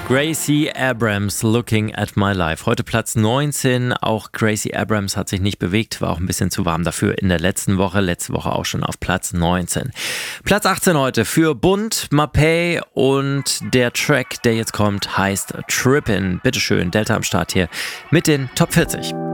Gracie Abrams, Looking at My Life. Heute Platz 19. Auch Gracie Abrams hat sich nicht bewegt, war auch ein bisschen zu warm dafür in der letzten Woche. Letzte Woche auch schon auf Platz 19. Platz 18 heute für Bunt, Mapei und der Track, der jetzt kommt, heißt Trippin'. Bitteschön, Delta am Start hier mit den Top 40.